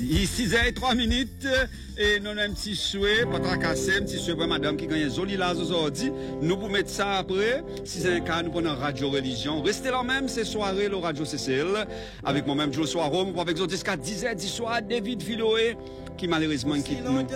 Il est 6h03 et nous avons un petit souhait, pas tracasser, un petit souhait pour madame qui gagne un joli lazo aujourd'hui. Nous pour mettre ça après, 6h15, nous prenons Radio Religion. Restez là même, c'est soirée, le Radio CCL. Avec moi-même, Joe Soiro, avec Zotis 10h10 soir, David Philoé, qui malheureusement quitte nous.